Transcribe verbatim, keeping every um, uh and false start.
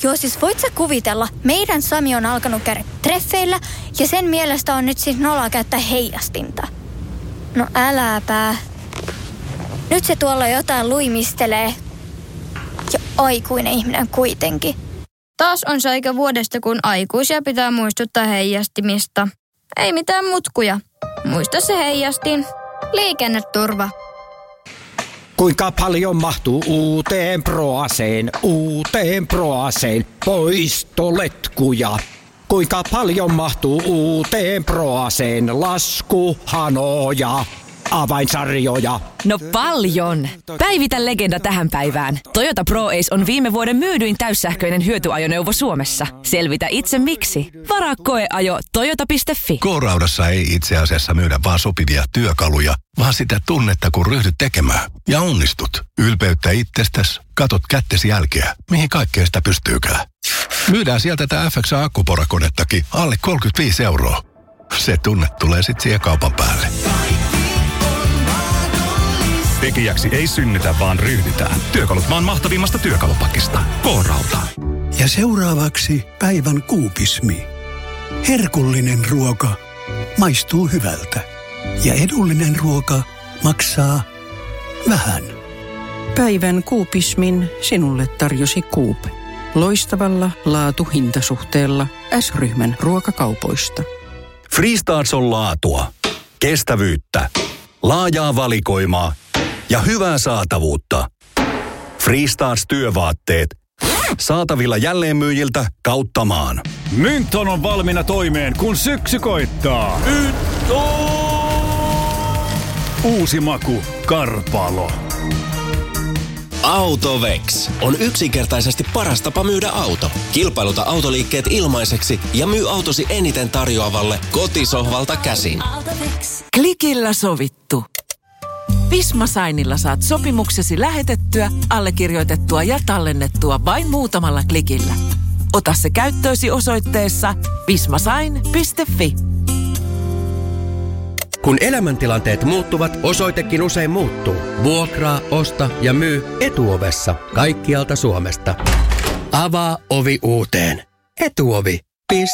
Joo, siis voit sä kuvitella, meidän Sami on alkanut käydä treffeillä ja sen mielestä on nyt siis noloa käyttää heijastinta. No äläpä. Nyt se tuolla jotain luimistelee. Ja aikuinen ihminen kuitenkin. Taas on se aika vuodesta, kun aikuisia pitää muistuttaa heijastimista. Ei mitään mutkuja. Muista se heijastin. Liikenneturva. Kuinka paljon mahtuu uuteen Proaseen, uuteen Proaseen poistoletkuja? Kuinka paljon mahtuu uuteen Proaseen laskuhanoja, avainsarjoja? No paljon! Päivitä legenda tähän päivään. Toyota ProAce on viime vuoden myydyin täyssähköinen hyötyajoneuvo Suomessa. Selvitä itse miksi. Varaa koeajo toyota piste fi. K-Raudassa ei itse asiassa myydä vaan sopivia työkaluja, vaan sitä tunnetta, kun ryhdyt tekemään. Ja onnistut. Ylpeyttä itsestäsi, katot kättesi jälkeä, mihin kaikkea sitä pystyykään. Myydään sieltä tätä F X A-akkuporakonettakin alle kolmekymmentäviisi euroa. Se tunne tulee sitten siihen kaupan päälle. Tekijäksi ei synnytä, vaan ryhdytään. Työkalut maan mahtavimmasta työkalupakista. K-Rauta. Ja seuraavaksi päivän kuupismi. Herkullinen ruoka maistuu hyvältä. Ja edullinen ruoka maksaa vähän. Päivän kuupismin sinulle tarjosi Coop. Loistavalla laatu-hintasuhteella S-ryhmän ruokakaupoista. Freestarts on laatua, kestävyyttä, laajaa valikoimaa ja hyvää saatavuutta. Freestarts työvaatteet. Saatavilla jälleenmyyjiltä kautta maan. Mynton on valmiina toimeen, kun syksy koittaa. Mynton! Uusi maku, Karpalo. Autovex on yksinkertaisesti paras tapa myydä auto. Kilpailuta autoliikkeet ilmaiseksi ja myy autosi eniten tarjoavalle kotisohvalta käsin. Klikillä sovittu. Visma Signilla saat sopimuksesi lähetettyä, allekirjoitettua ja tallennettua vain muutamalla klikillä. Ota se käyttöösi osoitteessa vismasign piste fi. Kun elämäntilanteet muuttuvat, osoitekin usein muuttuu. Vuokraa, osta ja myy Etuovessa kaikkialta Suomesta. Avaa ovi uuteen. Etuovi.